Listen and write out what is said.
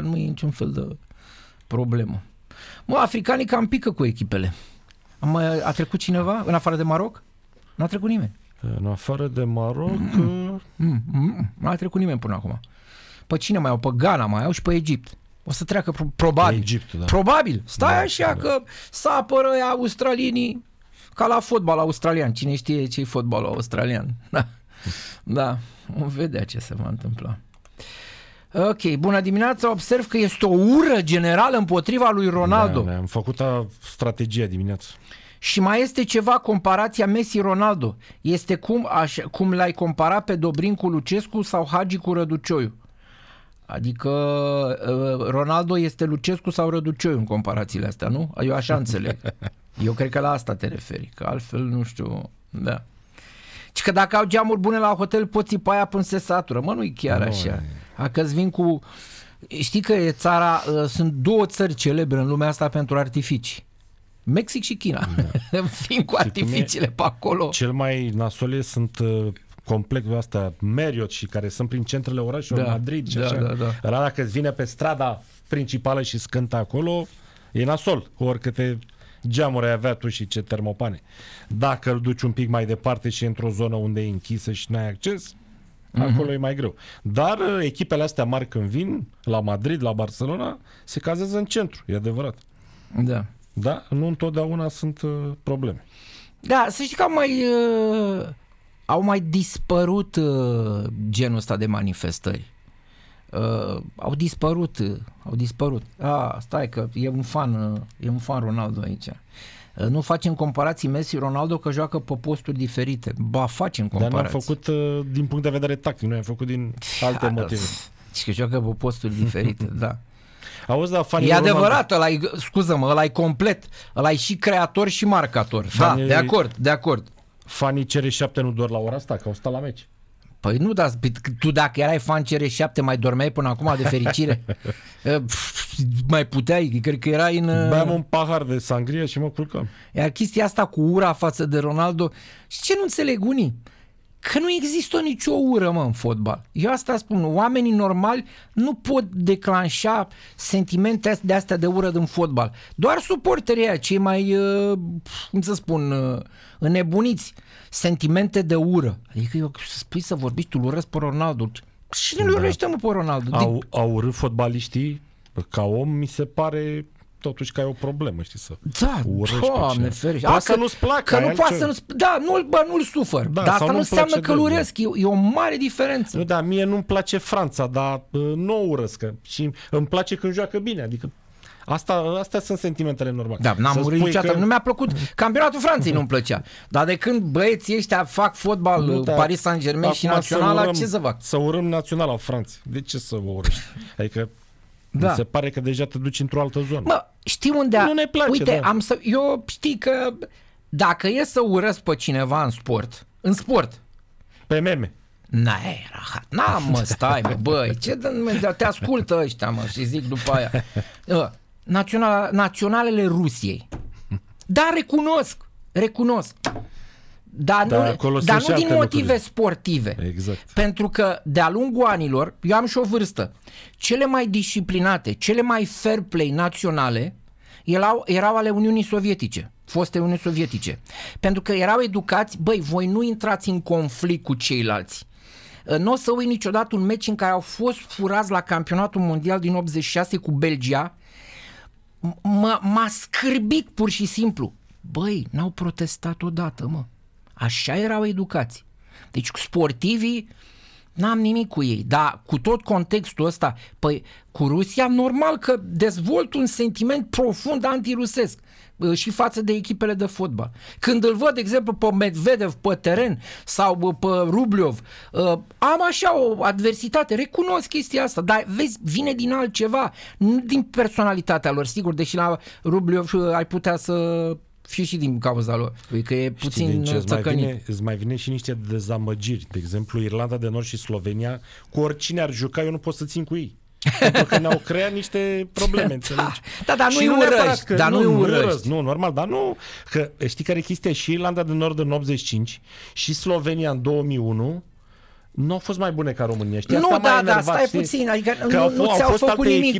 nu e niciun fel de problemă. Mă, africanii cam pică cu echipele. A trecut cineva în afară de Maroc? N-a trecut nimeni. În afară de Maroc... N-a trecut nimeni până acum. Pe cine mai au? Pe Ghana mai au și pe Egipt. O să treacă probabil. Egipt, da. Probabil. Stai da, așa da. că să apără australienii ca la fotbal australian. Cine știe ce-i fotbalul australian. Da. Da. Vom vedea ce se va întâmpla. Ok, bună dimineața. Observ că este o ură generală împotriva lui Ronaldo. Da, am făcut strategia dimineața. Și mai este ceva, comparația Messi-Ronaldo. Este cum l-ai comparat pe Dobrin cu Lucescu sau Hagi cu Răducioiu. Adică Ronaldo este Lucescu sau Răducioiu în comparațiile astea, nu? Eu așa înțeleg. Eu cred că la asta te referi, că altfel nu știu. Da. Și că dacă au geamuri bune la hotel, poți țipa aia până se satură. Mă, nu-i chiar așa. Dacă-ți vin cu... Știi că e țara... Sunt două țări celebre în lumea asta pentru artificii. Mexic și China. Da. Fiind cu artificiile pe acolo. Cel mai nasole sunt complexul astea Marriott și care sunt prin centrele orașelor, Madrid și așa. Da. Ăla dacă îți vine pe strada principală și scântă acolo, e nasol. Oricâte geamuri ai avea tu și ce termopane. Dacă îl duci un pic mai departe și într-o zonă unde e închisă și n-ai acces, acolo e mai greu. Dar echipele astea mari când vin, la Madrid, la Barcelona, se cazează în centru, e adevărat. Da. Da, nu întotdeauna sunt probleme. Da, să știi că au mai dispărut genul ăsta de manifestări. Au dispărut. Stai că e un fan Ronaldo aici. Nu facem comparații Messi-Ronaldo că joacă pe posturi diferite. Ba, facem comparații. Dar n-am făcut din punct de vedere tactic, noi am făcut din alte motive. Și că joacă pe posturi diferite, da. Auzi, da, e adevărat, ăla e complet, ăla e și creator și marcator. Fanii, da, de acord. Fanii CR7 nu doar la ora asta, că au stat la meci. Păi nu, dar tu dacă erai fan CR7 mai dormeai până acum de fericire? Mai puteai, cred că erai în... Beam un pahar de sangria și mă culcam. Iar chestia asta cu ura față de Ronaldo, și ce nu înțeleg unii? Că nu există nicio ură, mă, în fotbal. Eu asta spun, oamenii normali nu pot declanșa sentimente de astea de ură din fotbal. Doar suporterii aia, cei mai, cum să spun, înnebuniți, sentimente de ură. Adică eu spui să vorbiți, tu-l urăsc pe Ronaldo. Cine îl urăște, mă, pe Ronaldo? Au urât fotbaliștii ca om, mi se pare... totuși că ai o problemă, știi, să Doamne ferește. Asta nu-ți placă. Că nu poate să nu-l sufăr. Dar asta nu înseamnă că-l urăsc. E o mare diferență. Nu, da, mie nu-mi place Franța, dar nu o urăsc. Și îmi place când joacă bine. Adică astea sunt sentimentele normale. Da, n-am urât niciodată. Nu mi-a plăcut. Campionatul Franței nu-mi plăcea. Dar de când băieții ăștia fac fotbal, Paris Saint-Germain și Naționala, ce să fac? Să urâm Naționala Franței. De ce să o urăști? Adică mi se pare că deja te duci într-o altă zonă. Mă, știi unde... Nu ne place, uite, eu știi că dacă e să urăsc pe cineva în sport... Pe meme. Stai, băi, te ascultă ăștia, mă, și zic după aia. Naționalele Rusiei. Da, recunosc. Dar nu din motive sportive. Exact. Pentru că de-a lungul anilor, eu am și o vârstă, cele mai disciplinate, cele mai fair play naționale erau ale Uniunii Sovietice, foste Uniunii Sovietice. Pentru că erau educați, băi, voi nu intrați în conflict cu ceilalți. Nu o să uit niciodată un meci în care au fost furați la campionatul mondial din 86 cu Belgia. M-a scârbit pur și simplu. Băi, n-au protestat odată, mă. Așa erau educați. Deci sportivii, n-am nimic cu ei, dar cu tot contextul ăsta, păi cu Rusia, normal că dezvolt un sentiment profund antirusesc și față de echipele de fotbal. Când îl văd, de exemplu, pe Medvedev pe teren sau pe Rublev, am așa o adversitate, recunosc chestia asta, dar vezi, vine din altceva, nu din personalitatea lor, sigur, deși la Rublev ai putea să fie și din cauza lor, că e puțin țăcănit. Îți mai vine și niște dezamăgiri. De exemplu, Irlanda de Nord și Slovenia, cu oricine ar juca, eu nu pot să țin cu ei. Pentru că ne-au creat niște probleme, înțelegi? Dar nu-i urăști. Nu urăști. Nu, normal, dar nu. Că știi care e chestia? Și Irlanda de Nord în 85 și Slovenia în 2001 nu au fost mai bune ca România. Știi? Nu, stai puțin, adică nu ți-au făcut nimic.